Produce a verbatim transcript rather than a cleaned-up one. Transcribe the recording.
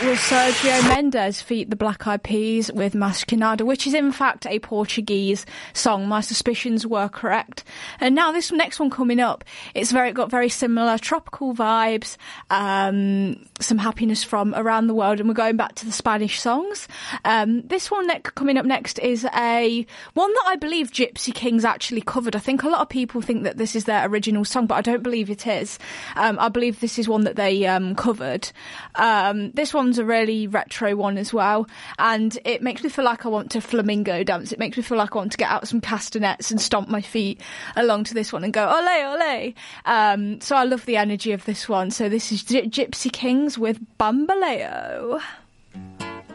That was Sergio Mendes feat the Black Eyed Peas with Mas Que Nada, which is in fact a Portuguese song. My suspicions were correct. And now this next one coming up, it's very got very similar tropical vibes, um, some happiness from around the world, and we're going back to the Spanish songs. Um, this one ne- coming up next is a one that I believe Gypsy Kings actually covered. I think a lot of people think that this is their original song, but I don't believe it is. Um, I believe this is one that they um, covered. Um, this one's a really retro one as well, and it makes me feel like I want to flamingo dance. It makes me feel like I want to get out some castanets and stomp my feet along to this one and go ole ole. Um, so I love the energy of this one. So this is G- Gypsy Kings with Bambaleo.